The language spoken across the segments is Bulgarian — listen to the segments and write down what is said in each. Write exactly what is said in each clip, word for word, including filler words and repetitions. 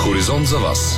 Хоризонт за вас.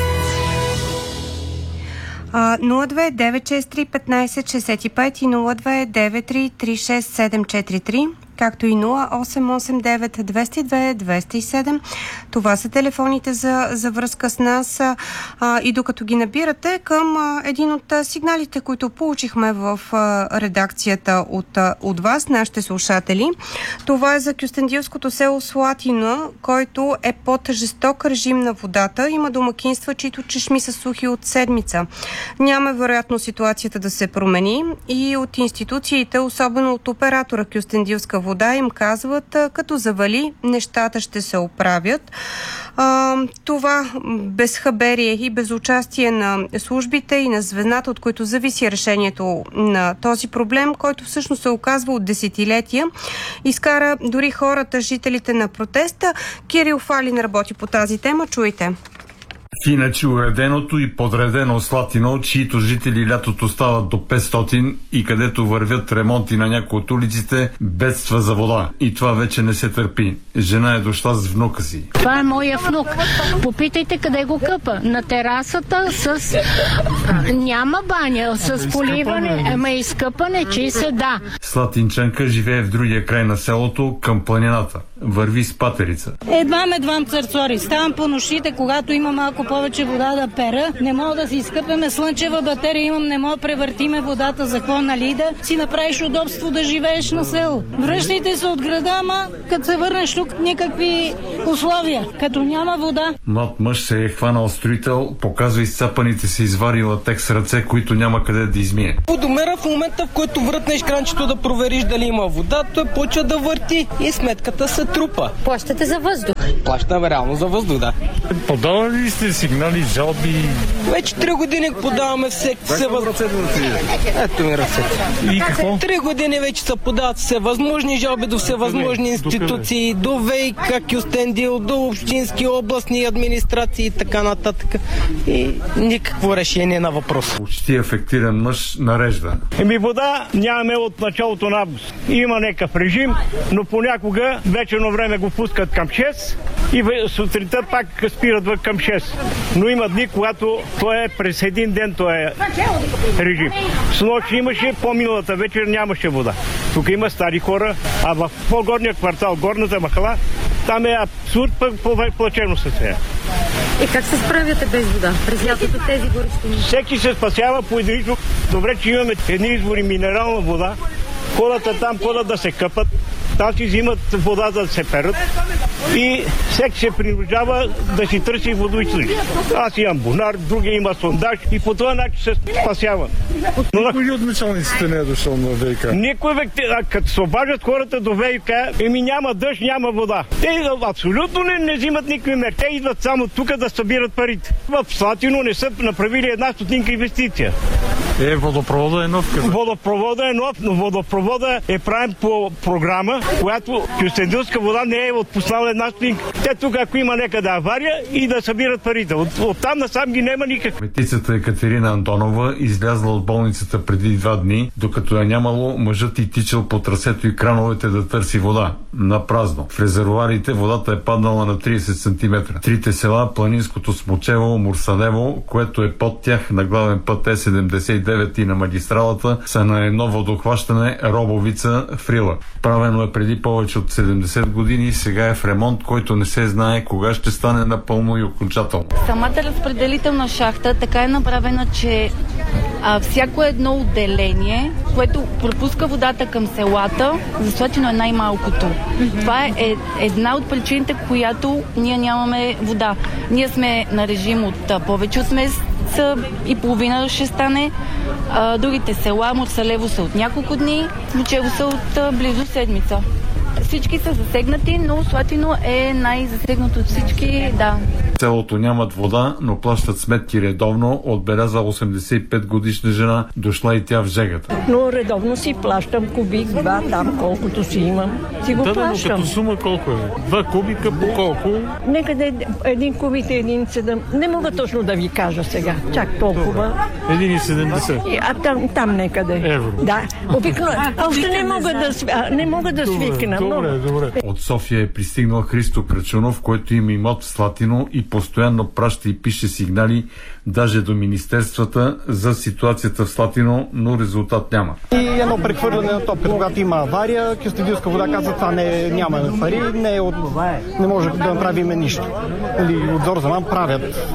нула две девет шест три петнайсет шестдесет и пет и нула две девет три три шест седем четири три, както и нула осем осем девет двеста и две двеста и седем. Това са телефоните за, за връзка с нас. А, и докато ги набирате към а, един от а, сигналите, които получихме в а, редакцията от, а, от вас, нашите слушатели. Това е за кюстендилското село Слатина, който е под жесток режим на водата. Има домакинства, чието чешми са сухи от седмица. Няма вероятно ситуацията да се промени и от институциите, особено от оператора Кюстендилска вода, им казват, като завали, нещата ще се оправят. А, това безхаберие и безучастие на службите и на звената, от които зависи решението на този проблем, който всъщност се оказва от десетилетия, изкара дори хората, жителите на протеста. Кирил Фалин работи по тази тема. Чуйте. В иначе уреденото и подредено Слатино, чието жители лятото стават до петстотин и където вървят ремонти на някои от улиците, бедства за вода. И това вече не се търпи. Жена е дошла с внука си. Това е моя внук. Попитайте къде го къпа. На терасата с... Няма баня, с поливане, ама изкъпане, че се да. Слатинчанка живее в другия край на селото, към планината. Върви с патерица. Едва ме двам църцори. Ставам по нощите, когато има малко повече вода да пера. Не мога да си изкъпеме слънчева батерия имам, не мога да превъртиме водата за какво, нали да си направиш удобство да живееш на село. Връщайте се от града, ама като се върнеш тук никакви условия, като няма вода. Млад мъж се е хванал строител, показва изцапаните се извари латекс ръце, които няма къде да измие. Водомера в момента, в който въртнеш кранчето да провериш дали има вода, той почва да върти и сметката се трупа. Плащате за въздух? Плащаме реално за въздух, да. Подавали ли сте сигнали, жалби? Вече три години подаваме всеки се въз... Ето ми ръцете. И какво? Три години вече се подават всевъзможни жалби до всевъзможни институции, до ВИК, Кюстендил, до общински, областни администрации и така нататък. И никакво решение на въпроса. Почти афектиран мъж нарежда. Еми вода нямаме от началото на август. Има някакъв режим, но понякога вечерно време го пускат към шест и сутринта пак спират към шест. Но има дни, когато то е през един ден, то е режим. С нощ имаше, по-миналата вечер нямаше вода. Тук има стари хора, а в по-горния квартал, горната махала, там е абсурд, пък плачевно състояние. И как се справяте без вода през лятото тези горещини? Всеки се спасява по единично. Добре, че имаме едни извори минерална вода. Хората там ходят да се къпат, там си взимат вода да се перат и всеки се принуждава да си търси водоизточник. Аз имам бунар, другия има сондаж и по този начин се спасявам. Но никой от началниците не е дошъл на ВИК? Никой, а като се обаждат хората до ВИК, еми няма дъжд, няма вода. Те абсолютно не, не взимат никакви мерки. Те идват само тук да събират парите. В Слатино не са направили една стотинка инвестиция. Е, водопровода е нов. Къде? Водопровода е нов, но водопровода е правен по програма, която Кюстендилска вода не е отпуснала една стотинка. Те тук, ако има някъде авария, и да събират парите. От, оттам насам ги няма никак. Метицата Екатерина Антонова излязла от болницата преди два дни, докато я нямало, мъжът и тичал по трасето и крановете да търси вода. На празно. В резервоарите водата е паднала на трийсет сантиметра. Трите села, Планинското, Смочево, Мурсанево, което е под тях на главен път Е седемдесет и девет и на магистралата, са на едно водохващане Робовица в Рила. Правено е преди повече от седемдесет години и сега е в ремонт, който не се знае кога ще стане напълно и окончателно. Самата разпределителна шахта така е направена, че а, всяко едно отделение, което пропуска водата към селата, за Слатино е най-малкото. Mm-hmm. Това е една от причините, която ние нямаме вода. Ние сме на режим от а, повече от месец и половина ще стане. А, другите села, Мурсалево са от няколко дни, Смочево са от а, близо седмица. Всички са засегнати, но Слатино е най-засегнато от всички, да. Селото нямат вода, но плащат сметки редовно, отбеляза осемдесет и пет годишна жена, дошла и тя в жегата. Но редовно си плащам кубик, два, там колкото си имам. Си го да, плащам. Да, но като сума колко е? Два кубика по колко? Некъде един кубик е един седем. Не мога точно да ви кажа сега. Чак толкова. Един и седемдесет. А там, там некъде. Евро. Да. Обикно. Още не мога да, не мога да свикна. Добре, добре. От София е пристигнал Христо Крачунов, който има имот в Слатино и постоянно праща и пише сигнали даже до министерствата за ситуацията в Слатино, но резултат няма. И едно прехвърляне на топка, когато има авария, Кюстендилска вода казва, това не, няма пари, не, от, не може да направим нищо. Или от зор за нам правят.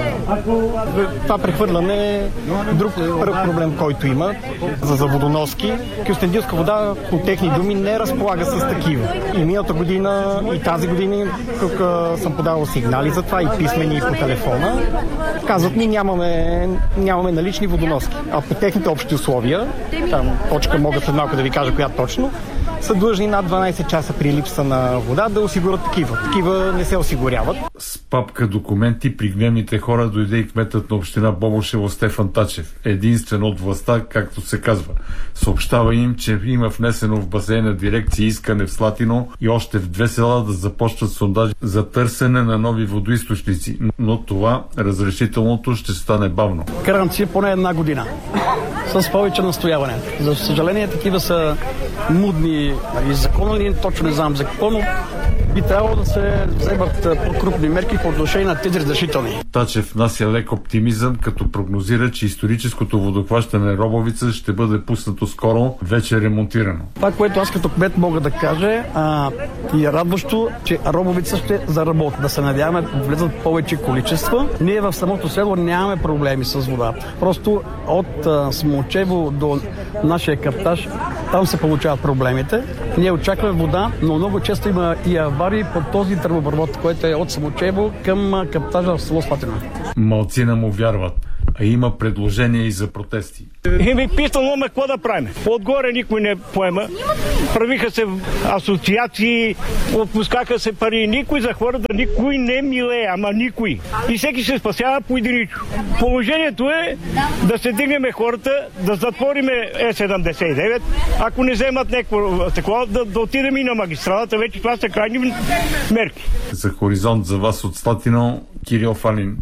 Това прехвърляне е друг проблем, който има за, за водоноски. Кюстендилска вода, по техни думи, не разполага с такива. И миналата година, и тази година, тук съм подавал сигнали за това, и писмени, и по телефона. Казват ми, нямаме, нямаме налични водоноски. А по техните общи условия, там точка мога след малко да ви кажа коя точно, са длъжни над дванайсет часа при липса на вода да осигурят такива. Такива не се осигуряват. С папка документи при гневните хора дойде и кметът на община Бобошево Стефан Тачев. Единствен от властта, както се казва. Съобщава им, че има внесено в басейна дирекция искане в Слатино и още в две села да започнат сондажи за търсене на нови водоизточници. Но това разрешителното ще стане бавно. Гаранция поне една година. С повече настояване. За съжаление, такива са мудни и закона ли, точно не знам за какво, но би трябвало да се вземат по-крупни мерки по отношение на тези разрешителни. Тачев внася лек оптимизъм, като прогнозира, че историческото водохващане Робовица ще бъде пуснато скоро, вече ремонтирано. Това, което аз като кмет мога да кажа, а, и е радващо, че Робовица ще заработи. Да се надяваме да влезат повече количества. Ние в самото село нямаме проблеми с водата. Просто от а, Смолчево до нашия каптаж, там се получават проблемите. Ние очакваме вода, но много често има и аварии по този тръбопровод, който е от Самочево към каптажа в село Слатина. Малцина му вярват, а има предложения и за протести. И ми питано ме какво да правим. Отгоре никой не поема. Правиха се асоциации, отпускаха се пари. Никой за хората, никой не милее, ама никой. И всеки се спасява по единичко. Положението е да се дигнеме хората, да затвориме Е седемдесет и девет. Ако не вземат някакво такова, да, да отидем и на магистралата. Вече това са крайни мерки. За Хоризонт за вас от Слатино, Кирил Фалин.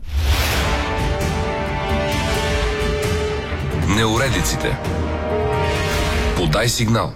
Неуредиците. Подай сигнал.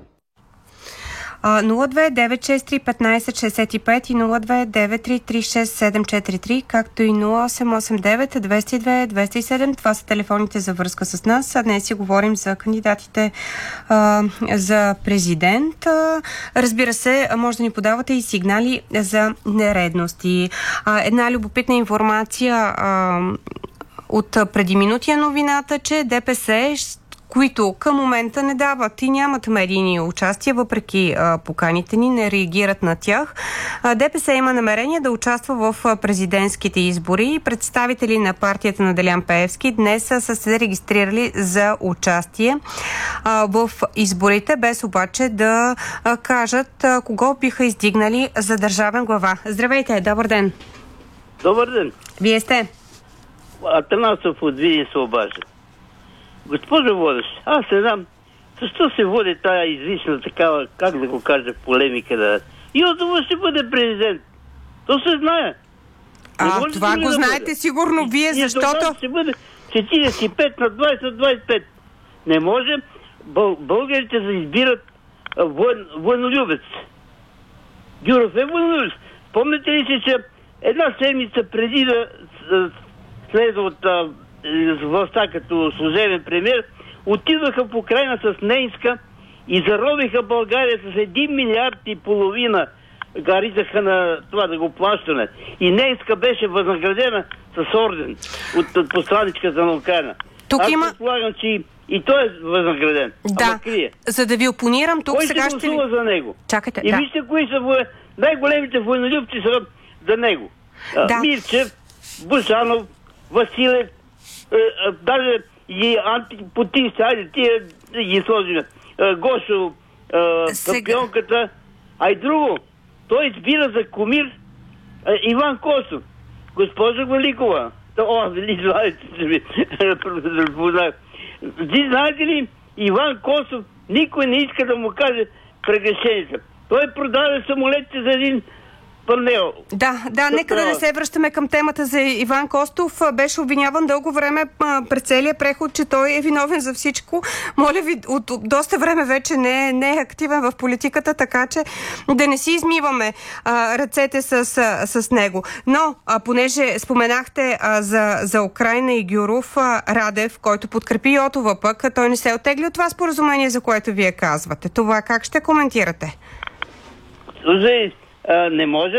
нула две девет шест три петнайсет шестдесет и пет и нула две девет три три шест седем четири три, както и нула осем осем девет двеста и две двеста и седем. Това са телефоните за връзка с нас. А днес си говорим за кандидатите а, за президент. А, разбира се, може да ни подавате и сигнали за нередности. А, една любопитна информация а, от преди минути е новината, че ДПС, които към момента не дават и нямат медийни участия, въпреки а, поканите ни, не реагират на тях. А, ДПС има намерение да участва в президентските избори. Представители на партията на Делян Пеевски днес са се регистрирали за участие а, в изборите, без обаче да а, кажат а, кого биха издигнали за държавен глава. Здравейте, добър ден! Добър ден! Вие сте? Атанасов от Видин се обажда. Госпожо водещ, аз не знам защо се води тая извична такава, как да го кажа, полемика да... Йозова ще бъде президент. То се знае. А, това го да знаете бъде. Сигурно вие, защото... Ще бъде четирийсет и пет на двайсет на двайсет и пет. Не може бъл... българите да избират воен... военолюбец. Гюров е военолюбец. Помните ли си, че една седмица преди да следва от властта като служебен премиер, отидоха в Украйна с Нейнска и заробиха България с един милиард и половина. Гаризаха на това да го плащаме. И Нейнска беше възнаградена с орден от, от посланичката на Украйна. Тук Аз има... предполагам, че и, и той е възнаграден. Да, Ама крие. За да ви опонирам, тук Кой сега ще ще ви... за него? Чакайте, и да. вижте кои са во... най-големите военолюбци са за него. Да. Мирчев, Бушанов, Василев, е, е, даже и антипутинци, айде тия ги сложим. Е, Гошо, е, Сега... Папионката, а и друго. Той избира за кумир е, Иван Костов. Госпожа Великова. О, извадите се ми. Вие знаете ли, Иван Костов никой не иска да му каже прегрешенията. Той продаде самолетите за един панел. Да, да, нека да не се връщаме към темата за Иван Костов. Беше обвиняван дълго време през целия преход, че той е виновен за всичко. Моля ви, от, от доста време вече не е, не е активен в политиката, така че да не си измиваме а, ръцете с, а, с него. Но, а, понеже споменахте а, за, за Украйна и Гюров, а, Радев, който подкрепи Йотова пък, той не се оттегли от това споразумение, за което вие казвате. Това как ще коментирате? Слушай, а, не може.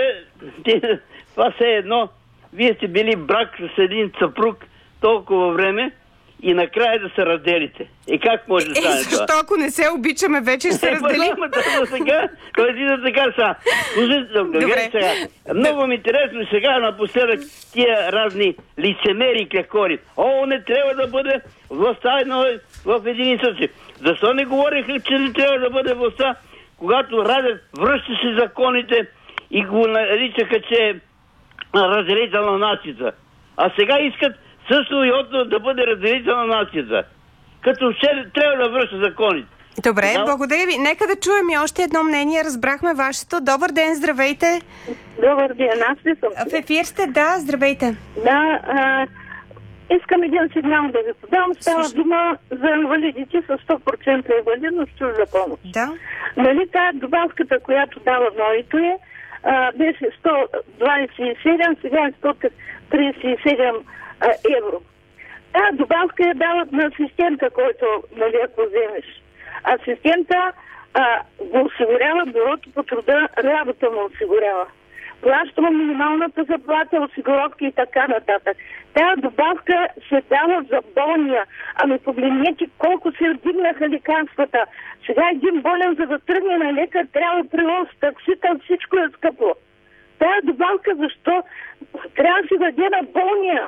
Това все едно. Вие сте били брак с един съпруг толкова време и накрая да се разделите. И как може да стане е, това? Защо ако не се обичаме, вече ще се разделим? Е, сега, той си да така са. Слушайте, сега. Много ми интересно сега напоследък тия разни лицемери клякори. О, не трябва да бъде властта едно в един и същи. Защо не говориха, че не трябва да бъде властта, когато Радев връщаше законите и го наричаха, че е разделител на нацията. А сега искат също Йотова да бъде разделител на нацията. Като ще трябва да връща законите. Добре, да? Благодаря ви. Нека да чуем и още едно мнение. Разбрахме вашето. Добър ден, здравейте. Добър ден, аз ли съм? В ефир сте, да, здравейте. Да, а, искам един сигнал да ви подам. Става дума за инвалидите с сто процента инвалидност, чужда помощ. Да. Нали тази добавката, която дава новито е, а, беше сто двадесет и седем, сега е сто тридесет и седем а, евро. Тази добавка я дават на асистента, който, нали, ако вземеш. Асистента а, го осигурява бюрото по труда, работа му осигурява. Плаща му минималната заплата, осигуровки и така нататък. Тая добавка се дава за болния. Ами погледнете колко се вдигнаха лекарствата. Сега един болен, за да тръгне на лекар, трябва превоз, таксита, всичко е скъпо. Тая добавка защо трябва да се даде на болния?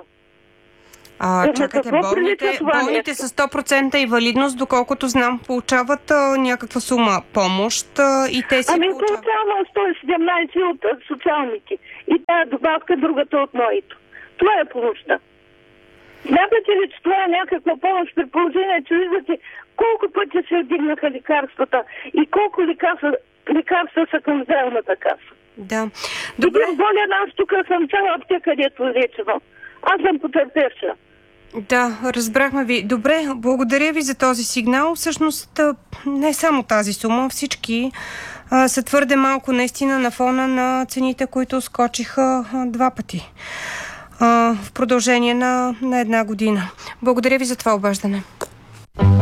А, чакайте, болните, болните с сто процента инвалидност, доколкото знам, получават а, някаква сума помощ а, и те си ами получават... получава сто и седемнадесет от а, социалните и тая добавка другата от моето. Това е помощта. Смятате ли, че това е някаква помощ при положение, че виждате колко пъти се вдигнаха лекарствата и колко лекарства, лекарства са към здравната каса? Да. Добре. Един болен, аз тук съм цяла аптека, където е лечено. Аз съм потърпевша. Да, разбрахме ви. Добре, благодаря ви за този сигнал. Всъщност не само тази сума, всички а, са твърде малко наистина на фона на цените, които скочиха а, два пъти а, в продължение на, на една година. Благодаря ви за това обаждане.